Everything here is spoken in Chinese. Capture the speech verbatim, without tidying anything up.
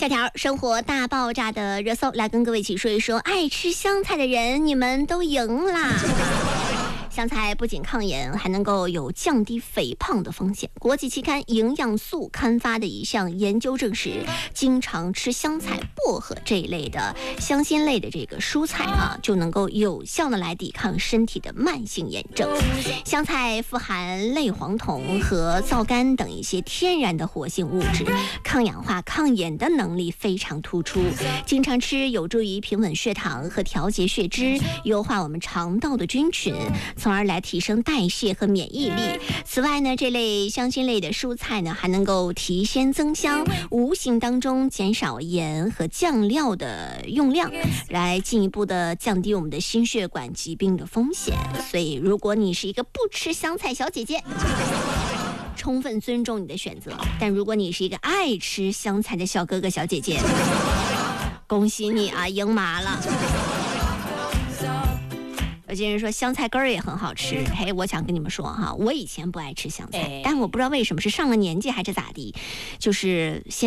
头条生活大爆炸的热搜，来跟各位一起说一说，爱吃香菜的人，你们都赢啦！香菜不仅抗炎，还能够有降低肥胖的风险。国际期刊《营养素》刊发的一项研究证实，经常吃香菜、薄荷这一类的香辛类的这个蔬菜啊，就能够有效的来抵抗身体的慢性炎症。香菜富含类黄酮和皂苷等一些天然的活性物质，抗氧化、抗炎的能力非常突出。经常吃有助于平稳血糖和调节血脂，优化我们肠道的菌群，从而来提升代谢和免疫力。此外呢，这类香辛类的蔬菜呢，还能够提鲜增香，无形当中减少盐和酱料的用量，来进一步的降低我们的心血管疾病的风险。所以，如果你是一个不吃香菜小姐姐，充分尊重你的选择；但如果你是一个爱吃香菜的小哥哥小姐姐，恭喜你啊，赢麻了。有些人说香菜根儿也很好吃，嘿，我想跟你们说哈，我以前不爱吃香菜，但我不知道为什么是上了年纪还是咋地，就是现